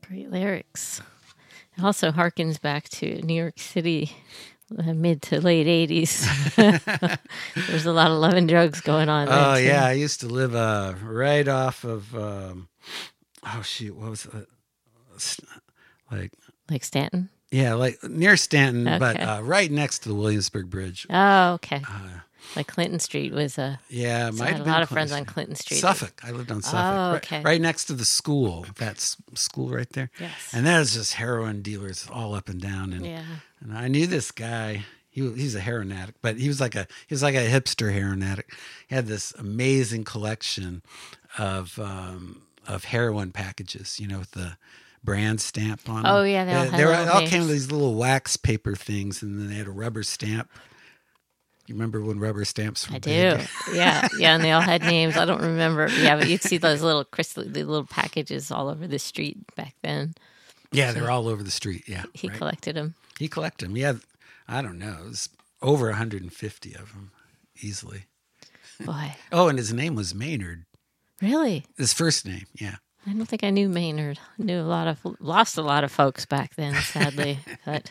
Great lyrics. It also harkens back to New York City, mid to late 80s. There's a lot of love and drugs going on there. Oh, too. yeah. I used to live right off of, what was it? Like Stanton? Yeah, like near Stanton, Okay. but right next to the Williamsburg Bridge. Oh, okay. Like Clinton Street was Yeah, so might I had have a been lot of Clinton friends on Street. Clinton Street. Suffolk. I lived on Suffolk. Oh, Right- okay. Right, next to the school. That's school right there. Yes. And there's just heroin dealers all up and down. And Yeah. and I knew this guy. He's a heroin addict, but he was like a hipster heroin addict. He had this amazing collection of heroin packages, with the brand stamp on them. Oh, yeah, they all had they little all names. came with these little wax paper things, and then they had a rubber stamp. You remember when rubber stamps were I big? do. Yeah. Yeah. And they all had names. I don't remember. Yeah. But you'd see those little the little packages all over the street back then. Yeah, they're all over the street. Yeah, He right. collected them. He collected them. Yeah, I don't know. It was over 150 of them, easily. Boy. Oh, and his name was Maynard. Really? His first name, yeah. I don't think I knew Maynard. Lost a lot of folks back then, sadly. but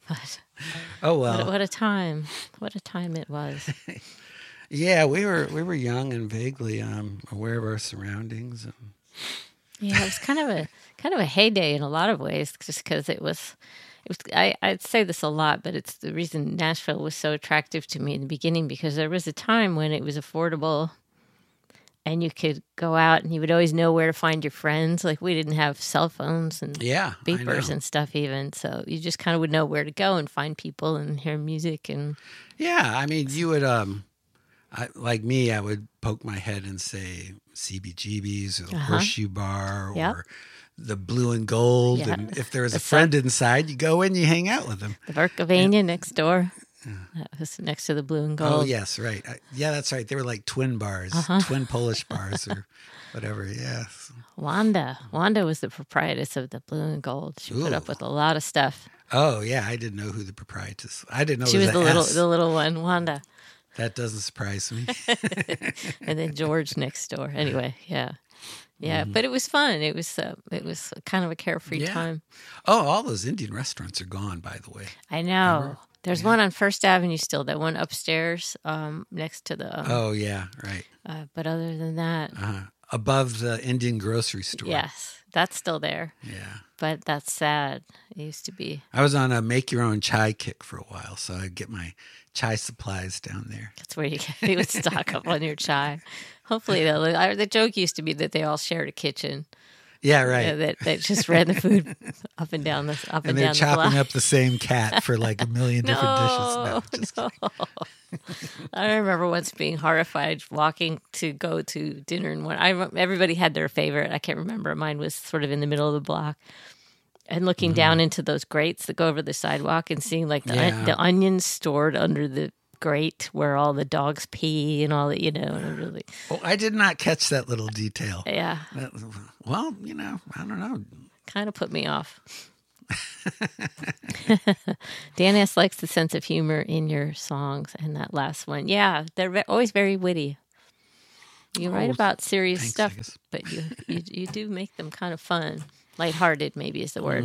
Oh well. what a time. What a time it was. Yeah, we were young and vaguely aware of our surroundings. And Yeah, it was kind of a heyday in a lot of ways, just because it was. I'd say this a lot, but it's the reason Nashville was so attractive to me in the beginning, because there was a time when it was affordable, and you could go out and you would always know where to find your friends. Like, we didn't have cell phones and yeah, I beepers know. and stuff even, so you just kind of would know where to go and find people and hear music. And Yeah, I mean, you would like me, I would poke my head and say CBGB's or the Horseshoe Bar Yep. or the Blue and Gold, Yeah. and if there was The a friend inside, you go in, you hang out with them. the Verkavania next door, that was next to the Blue and Gold. Oh yes, right. Yeah, that's right. They were like twin bars, twin Polish bars, or whatever. Yes. Wanda was the proprietress of the Blue and Gold. She put up Ooh. with a lot of stuff. Oh yeah, I didn't know who the proprietress. I didn't know She it was was the little one, Wanda, That doesn't surprise me. and then George next door. Anyway, yeah. But it was fun. It was kind of a carefree Yeah. time. Oh, all those Indian restaurants are gone, by the way. I know. There's one on First Avenue still. That one upstairs, next to the. Oh yeah, right. But other than that, Above the Indian grocery store. yes, that's still there. Yeah. But that's sad. It used to be. I was on a make your own chai kick for a while, so I'd get my chai supplies down there. That's where you would stock up on your chai. Hopefully, the joke used to be that they all shared a kitchen. Yeah, right. That just ran the food up and down and and they're down the chopping block. up the same cat for like a million different dishes. No, just I remember once being horrified walking to go to dinner, and everybody had their favorite. I can't remember. Mine was sort of in the middle of the block, and looking down into those grates that go over the sidewalk and seeing like the onions stored under the grate where all the dogs pee and all that, and really, Oh, I did not catch that little detail. yeah, Well, I don't know. kind of put me off. Dan S. likes the sense of humor in your songs, and that last one, yeah, they're always very witty. You write about serious thanks, stuff, I guess. but you do make them kind of fun, lighthearted. Maybe is the word.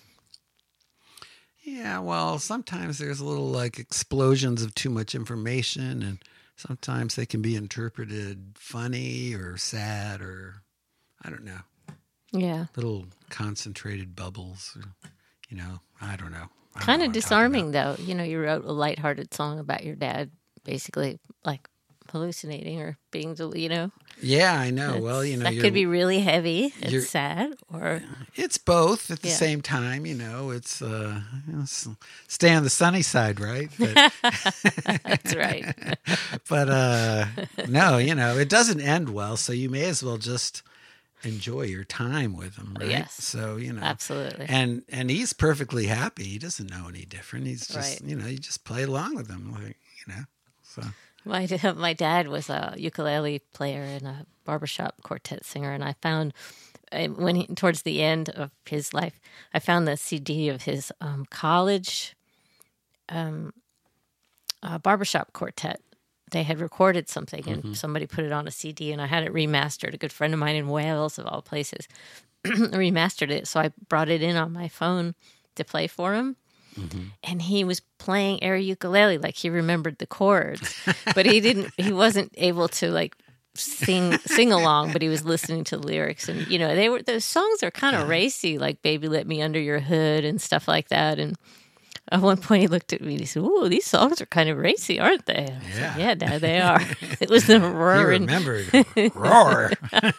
Yeah, well, sometimes there's a little like explosions of too much information, and sometimes they can be interpreted funny or sad or I don't know, Yeah, little concentrated bubbles. Or, I don't know. I don't kind know of what I'm talking disarming though. You wrote a lighthearted song about your dad, basically like hallucinating or being, Yeah, I know. Well, that could be really heavy and you're- sad, or It's both at the Yeah. same time. It's stay on the sunny side, right? But, that's right. but no, it doesn't end well. So you may as well just enjoy your time with him, right? Yes. So Absolutely. and he's perfectly happy. He doesn't know any different. He's just Right. you just play along with him, like So My dad was a ukulele player and a barbershop quartet singer, and I found towards the end of his life, I found the CD of his college barbershop quartet. They had recorded something, and somebody put it on a CD, and I had it remastered. A good friend of mine in Wales, of all places, remastered it. So I brought it in on my phone to play for him. And he was playing air ukulele like he remembered the chords, but he wasn't able to like sing along, but he was listening to the lyrics. And those songs are kind of racy, like Baby Let Me Under Your Hood and stuff like that. And at one point he looked at me and he said, "Ooh, these songs are kind of racy, aren't they?" I said, "Yeah, Dad, they are." It was the roar. He remembered. Roar.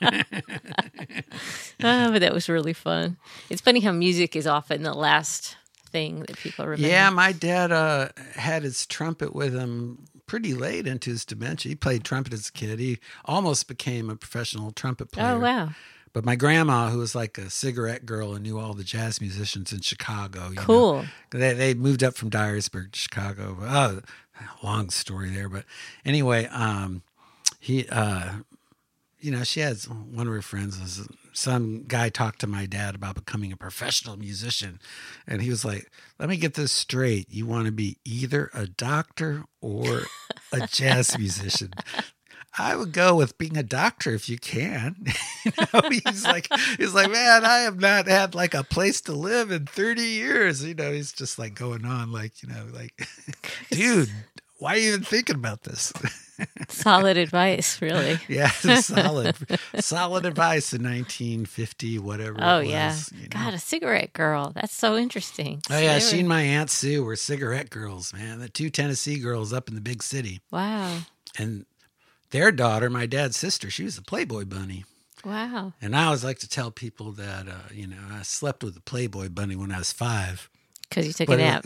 But that was really fun. It's funny how music is often the last thing that people remember. Yeah, my dad had his trumpet with him pretty late into his dementia. He played trumpet as a kid. He almost became a professional trumpet player. Oh, wow. But my grandma, who was like a cigarette girl and knew all the jazz musicians in Chicago. Cool. They moved up from Dyersburg to Chicago. Oh, long story there. But anyway, she has one of her friends was some guy talked to my dad about becoming a professional musician. And he was like, "Let me get this straight. You want to be either a doctor or a jazz musician." I would go with being a doctor if you can. He's like, "Man, I have not had like a place to live in 30 years." He's just like going on like, dude, why are you even thinking about this? Solid advice, really. Yeah, solid advice in 1950, whatever. Oh, it was, yeah. God, a cigarette girl. That's so interesting. Oh, yeah. She and my Aunt Sue were cigarette girls, man. The two Tennessee girls up in the big city. Wow. And their daughter, my dad's sister, she was a Playboy bunny. Wow. And I always like to tell people that, I slept with a Playboy bunny when I was 5. Because you took a nap.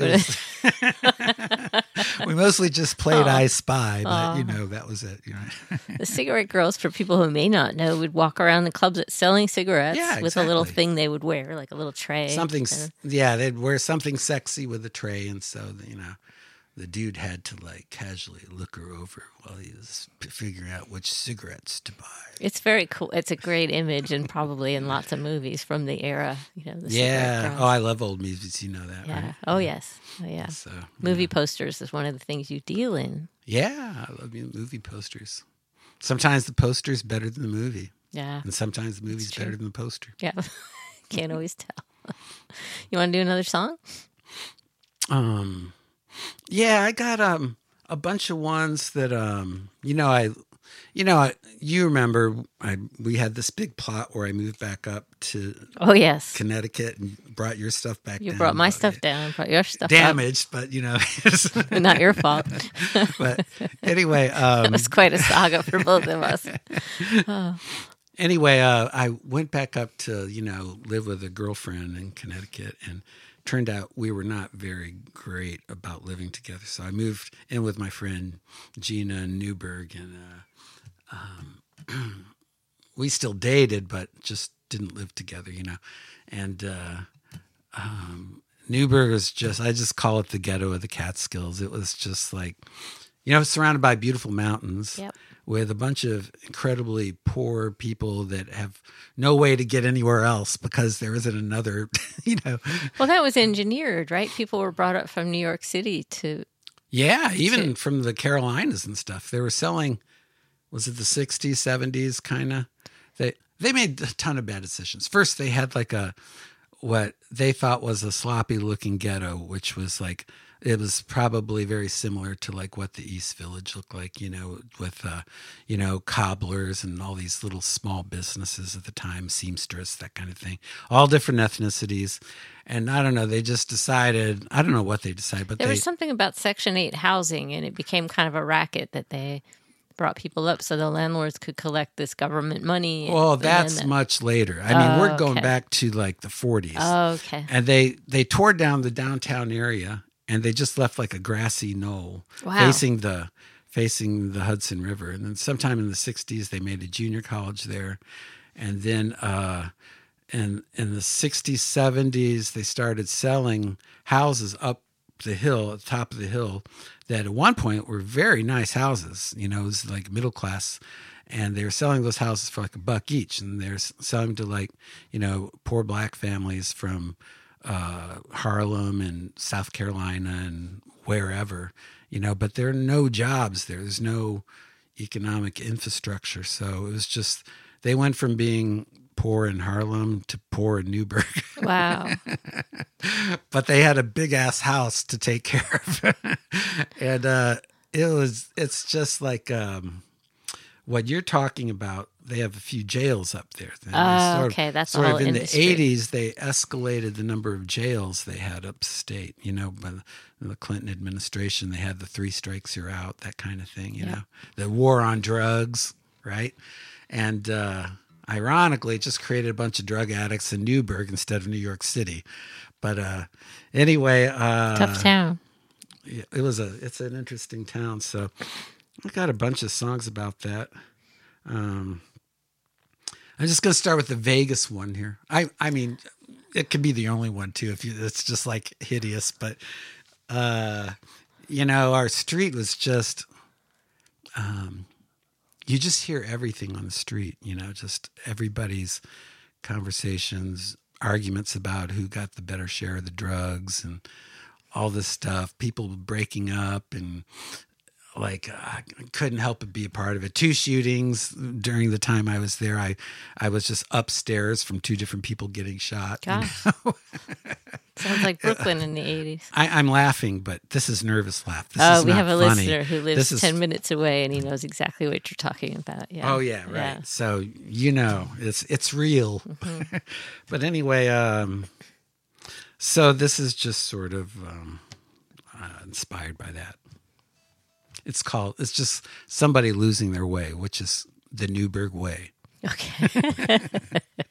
We mostly just played I Spy, but, that was it. The cigarette girls, for people who may not know, would walk around the clubs selling cigarettes with a little thing they would wear, like a little tray. They'd wear something sexy with a tray. And so, the dude had to like casually look her over while he was figuring out which cigarettes to buy. It's very cool. It's a great image, and probably in lots of movies from the era. Yeah. Oh, I love old movies. You know that, yeah. right? Oh, yes. Oh, yeah. So, movie posters is one of the things you deal in. Yeah, I love movie posters. Sometimes the poster's better than the movie. Yeah. And sometimes the movie's better than the poster. Yeah. Can't always tell. You want to do another song? Yeah, I got a bunch of ones that you remember we had this big plot where I moved back up to Connecticut and brought your stuff back down. You brought my stuff down, brought your stuff damaged, but not your fault. But anyway, it was quite a saga for both of us. Oh. Anyway, I went back up to live with a girlfriend in Connecticut, and turned out we were not very great about living together. So I moved in with my friend Gina in Newburgh, and we still dated, but just didn't live together, And Newburgh was I just call it the ghetto of the Catskills. It was just like, surrounded by beautiful mountains. Yep. With a bunch of incredibly poor people that have no way to get anywhere else because there isn't another, Well, that was engineered, right? People were brought up from New York City to... Yeah, even from the Carolinas and stuff. They were selling, was it the 60s, 70s kind of? They made a ton of bad decisions. First, they had like what they thought was a sloppy looking ghetto, which was like... It was probably very similar to like what the East Village looked like, with, cobblers and all these little small businesses at the time, seamstress, that kind of thing, all different ethnicities. And I don't know, they just decided, I don't know what they decided, but there was something about Section 8 housing, and it became kind of a racket that they brought people up so the landlords could collect this government money. Well, that's much later. I mean, we're going back to like the 40s. Oh, okay. And they tore down the downtown area. And they just left like a grassy knoll facing the Hudson River. And then sometime in the 60s, they made a junior college there. And then in the 60s, 70s, they started selling houses up the hill, at the top of the hill, that at one point were very nice houses. It was like middle class. And they were selling those houses for like $1 each. And they're selling to like, poor black families from Harlem and South Carolina and wherever, but there are no jobs there. There's no economic infrastructure. So it was just, they went from being poor in Harlem to poor in Newburgh. Wow. But they had a big ass house to take care of. And it's just like what you're talking about. They have a few jails up there. Oh, okay. That's the whole in industry. the 80s, they escalated the number of jails they had upstate. You know, by the Clinton administration, they had the 3 strikes you're out, that kind of thing. You know, the war on drugs, right? And ironically, it just created a bunch of drug addicts in Newburgh instead of New York City. But anyway, Tough town. It's an interesting town. So I got a bunch of songs about that. I'm just going to start with the Vegas one here. I mean, it could be the only one too. It's just like hideous, but you know, our street was just, you just hear everything on the street, you know, just everybody's conversations, arguments about who got the better share of the drugs and all this stuff, people breaking up, and like I couldn't help but be a part of it. 2 shootings during the time I was there. I was just upstairs from 2 different people getting shot. Gosh. You know? Sounds like Brooklyn in the 80s. I'm laughing, but this is nervous laugh. This is We not have a funny. listener who lives 10 minutes away, and he knows exactly what you're talking about. Yeah. Oh yeah, right. Yeah. So you know, it's real. Mm-hmm. But anyway, so this is just sort of inspired by that. It's just somebody losing their way, which is the Newburgh way. Okay.